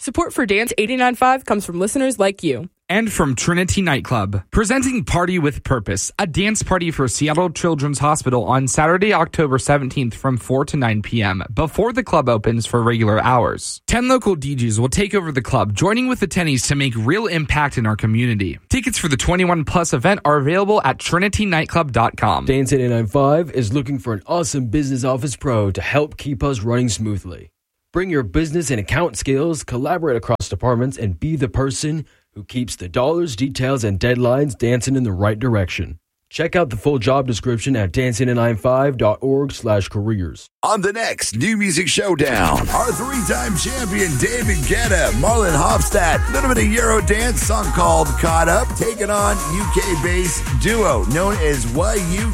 Support for Dance 89.5 comes from listeners like you. And from Trinity Nightclub, presenting Party with Purpose, a dance party for Seattle Children's Hospital on Saturday, October 17th from 4 to 9 p.m. before the club opens for regular hours. 10 local DJs will take over the club, joining with attendees to make real impact in our community. Tickets for the 21 Plus event are available at trinitynightclub.com. Dance 89.5 is looking for an awesome business office pro to help keep us running smoothly. Bring your business and account skills, collaborate across departments, and be the person who keeps the dollars, details, and deadlines dancing in the right direction. Check out the full job description at dance89.5.org/careers. On the next New Music Showdown, our three-time champion David Guetta, Marlon Hofstadt, a little bit of Eurodance song called Caught Up, taking on UK-based duo known as YUK.